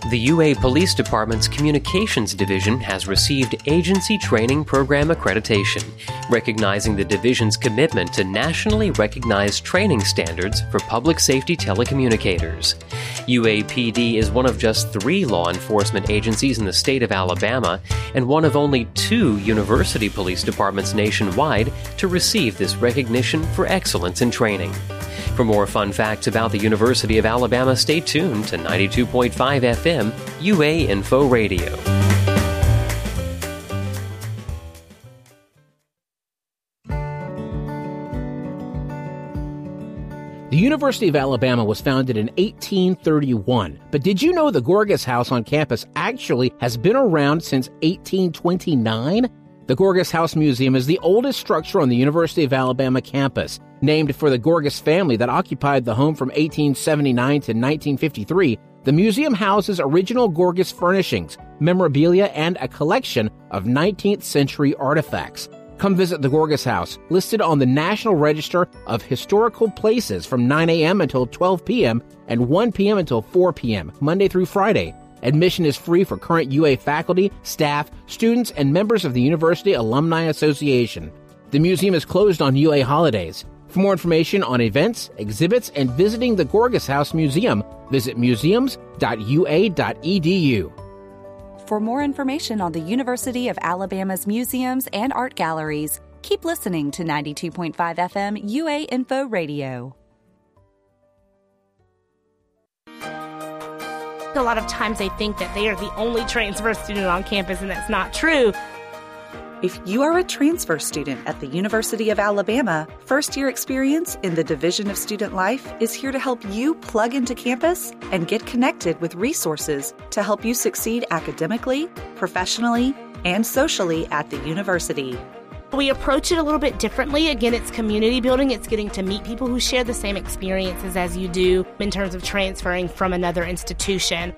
The UA Police Department's Communications Division has received Agency Training Program accreditation, recognizing the division's commitment to nationally recognized training standards for public safety telecommunicators. UAPD is one of just 3 law enforcement agencies in the state of Alabama and one of only 2 university police departments nationwide to receive this recognition for excellence in training. For more fun facts about the University of Alabama, stay tuned to 92.5 FM UA Info Radio. The University of Alabama was founded in 1831, but did you know the Gorgas House on campus actually has been around since 1829? The Gorgas House Museum is the oldest structure on the University of Alabama campus. Named for the Gorgas family that occupied the home from 1879 to 1953, the museum houses original Gorgas furnishings, memorabilia, and a collection of 19th century artifacts. Come visit the Gorgas House, listed on the National Register of Historical Places from 9 a.m. until 12 p.m. and 1 p.m. until 4 p.m., Monday through Friday. Admission is free for current UA faculty, staff, students, and members of the University Alumni Association. The museum is closed on UA holidays. For more information on events, exhibits, and visiting the Gorgas House Museum, visit museums.ua.edu. For more information on the University of Alabama's museums and art galleries, keep listening to 92.5 FM UA Info Radio. A lot of times they think that they are the only transfer student on campus, and that's not true. If you are a transfer student at the University of Alabama, first-year experience in the Division of Student Life is here to help you plug into campus and get connected with resources to help you succeed academically, professionally, and socially at the university. We approach it a little bit differently. Again, it's community building. It's getting to meet people who share the same experiences as you do in terms of transferring from another institution.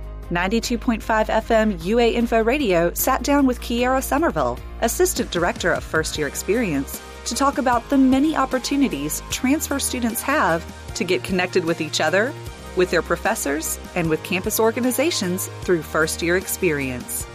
92.5 FM UA Info Radio sat down with Kiara Somerville, Assistant Director of First Year Experience, to talk about the many opportunities transfer students have to get connected with each other, with their professors, and with campus organizations through First Year Experience.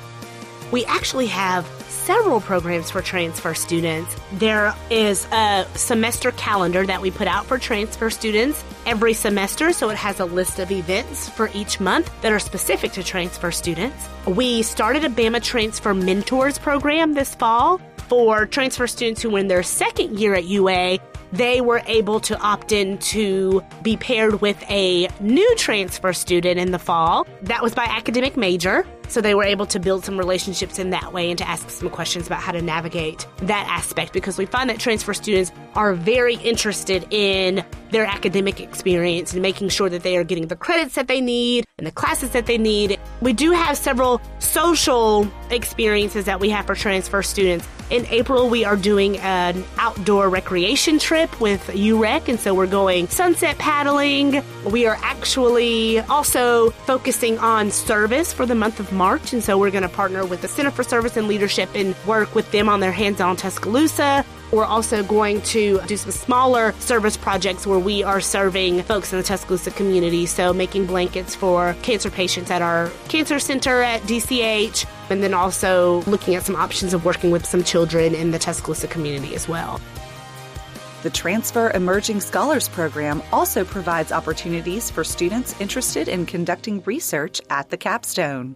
We actually have several programs for transfer students. There is a semester calendar that we put out for transfer students every semester, so it has a list of events for each month that are specific to transfer students. We started a Bama Transfer Mentors program this fall for transfer students who were in their second year at UA. They were able to opt in to be paired with a new transfer student in the fall. That was by academic major. So they were able to build some relationships in that way and to ask some questions about how to navigate that aspect, because we find that transfer students are very interested in their academic experience and making sure that they are getting the credits that they need and the classes that they need. We do have several social experiences that we have for transfer students. In April, we are doing an outdoor recreation trip with UREC, and so we're going sunset paddling. We are actually also focusing on service for the month of March, and so we're going to partner with the Center for Service and Leadership and work with them on their Hands-On Tuscaloosa. We're also going to do some smaller service projects where we are serving folks in the Tuscaloosa community, so making blankets for cancer patients at our cancer center at DCH, and then also looking at some options of working with some children in the Tuscaloosa community as well. The Transfer Emerging Scholars Program also provides opportunities for students interested in conducting research at the capstone.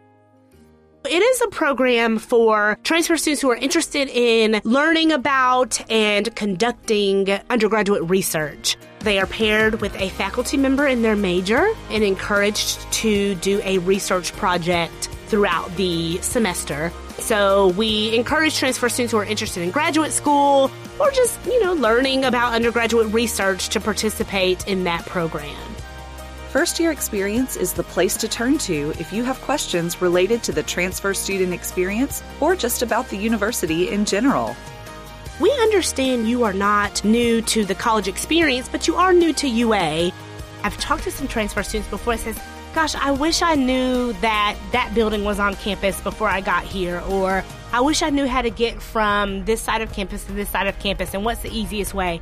It is a program for transfer students who are interested in learning about and conducting undergraduate research. They are paired with a faculty member in their major and encouraged to do a research project throughout the semester. So we encourage transfer students who are interested in graduate school or just, learning about undergraduate research to participate in that program. First Year Experience is the place to turn to if you have questions related to the transfer student experience or just about the university in general. We understand you are not new to the college experience, but you are new to UA. I've talked to some transfer students before that says, gosh, I wish I knew that building was on campus before I got here, or I wish I knew how to get from this side of campus to this side of campus, and what's the easiest way?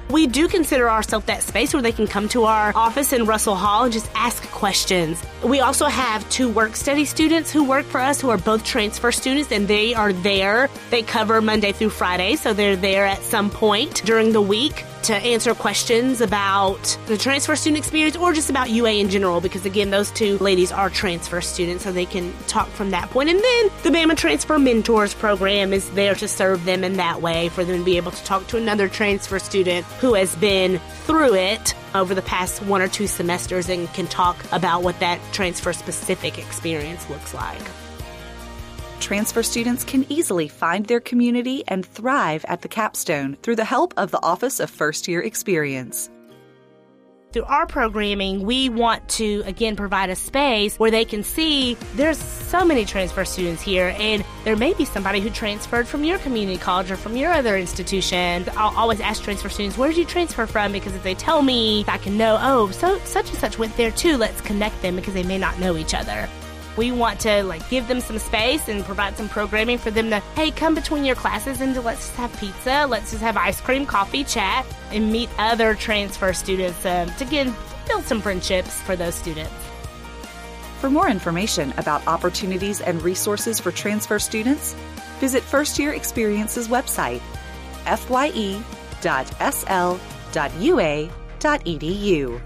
We do consider ourselves that space where they can come to our office in Russell Hall and just ask questions. We also have 2 work study students who work for us who are both transfer students, and they are there. They cover Monday through Friday, so they're there at some point during the week to answer questions about the transfer student experience or just about UA in general, because again, those 2 ladies are transfer students, so they can talk from that point. And then the Bama Transfer Mentors program is there to serve them in that way, for them to be able to talk to another transfer student who has been through it over the past 1 or 2 semesters and can talk about what that transfer-specific experience looks like. Transfer students can easily find their community and thrive at the Capstone through the help of the Office of First Year Experience. Through our programming, we want to, again, provide a space where they can see there's so many transfer students here, and there may be somebody who transferred from your community college or from your other institution. I'll always ask transfer students, where did you transfer from? Because if they tell me, I can know, so such and such went there too. Let's connect them, because they may not know each other. We want to give them some space and provide some programming for them to, hey, come between your classes and let's just have pizza, let's just have ice cream, coffee, chat, and meet other transfer students to, again, build some friendships for those students. For more information about opportunities and resources for transfer students, visit First Year Experience's website, fye.sl.ua.edu.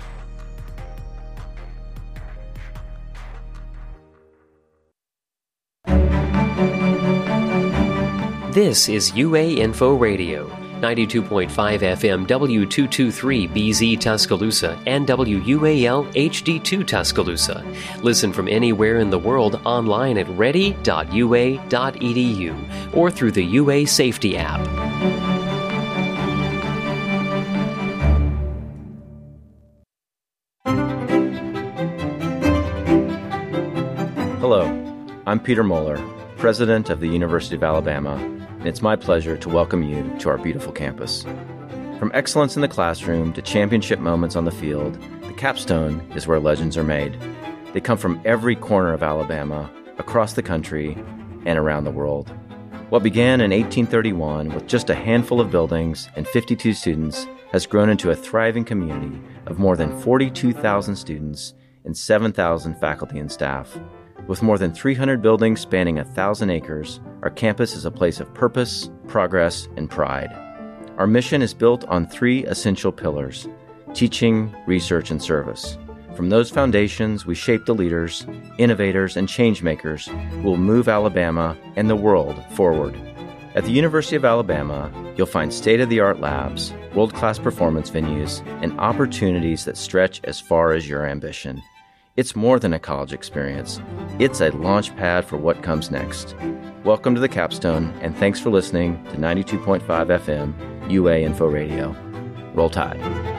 This is UA Info Radio, 92.5 FM W223BZ Tuscaloosa and WUAL HD2 Tuscaloosa. Listen from anywhere in the world online at ready.ua.edu or through the UA Safety app. Hello, I'm Peter Moeller, President of the University of Alabama, and it's my pleasure to welcome you to our beautiful campus. From excellence in the classroom to championship moments on the field, the Capstone is where legends are made. They come from every corner of Alabama, across the country, and around the world. What began in 1831 with just a handful of buildings and 52 students has grown into a thriving community of more than 42,000 students and 7,000 faculty and staff. With more than 300 buildings spanning 1,000 acres, our campus is a place of purpose, progress, and pride. Our mission is built on 3 essential pillars: teaching, research, and service. From those foundations, we shape the leaders, innovators, and changemakers who will move Alabama and the world forward. At the University of Alabama, you'll find state-of-the-art labs, world-class performance venues, and opportunities that stretch as far as your ambition. It's more than a college experience. It's a launch pad for what comes next. Welcome to the Capstone, and thanks for listening to 92.5 FM UA Info Radio. Roll Tide.